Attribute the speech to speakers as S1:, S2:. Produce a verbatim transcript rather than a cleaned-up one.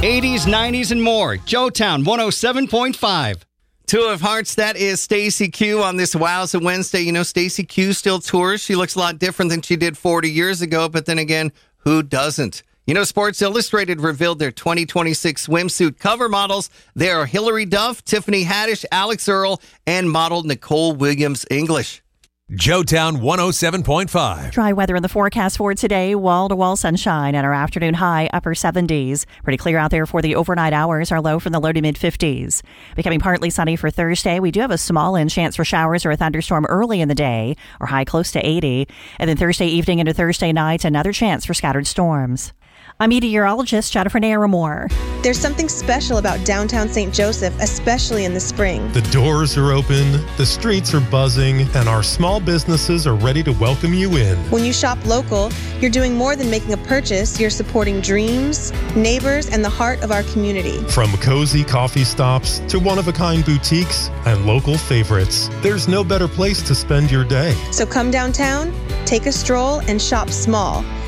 S1: eighties, nineties, and more. Joetown one oh seven point five.
S2: Two of Hearts, that is Stacey Q on this Wowza Wednesday. You know, Stacey Q still tours. She looks a lot different than she did forty years ago, but then again, who doesn't? You know, Sports Illustrated revealed their twenty twenty-six swimsuit cover models. They are Hilary Duff, Tiffany Haddish, Alex Earle, and model Nicole Williams English.
S3: Joetown one oh seven point five.
S4: Dry weather in the forecast for today. Wall-to-wall sunshine and our afternoon high upper seventies. Pretty clear out there for the overnight hours. Our low from the low to mid-fifties. Becoming partly sunny for Thursday. We do have a small in chance for showers or a thunderstorm early in the day. Our high close to eighty. And then Thursday evening into Thursday night, another chance for scattered storms. I'm meteorologist Jennifer Naramore.
S5: There's something special about downtown Saint Joseph, especially in the spring.
S6: The doors are open, the streets are buzzing, and our small businesses are ready to welcome you in.
S5: When you shop local, you're doing more than making a purchase. You're supporting dreams, neighbors, and the heart of our community.
S6: From cozy coffee stops to one-of-a-kind boutiques and local favorites, there's no better place to spend your day.
S5: So come downtown, take a stroll, and shop small.